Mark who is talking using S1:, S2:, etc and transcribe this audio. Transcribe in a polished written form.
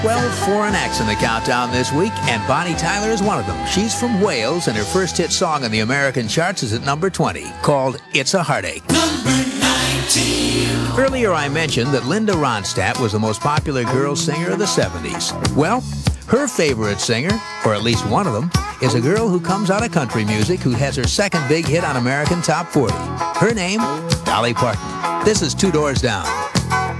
S1: 12 foreign acts in the countdown this week, and Bonnie Tyler is one of them. She's from Wales, and her first hit song on the American charts is at number 20, called It's a Heartache.
S2: Number 19.
S1: Earlier I mentioned that Linda Ronstadt was the most popular girl singer of the 70s. Well, her favorite singer, or at least one of them, is a girl who comes out of country music who has her second big hit on American Top 40. Her name, Dolly Parton. This is Two Doors Down.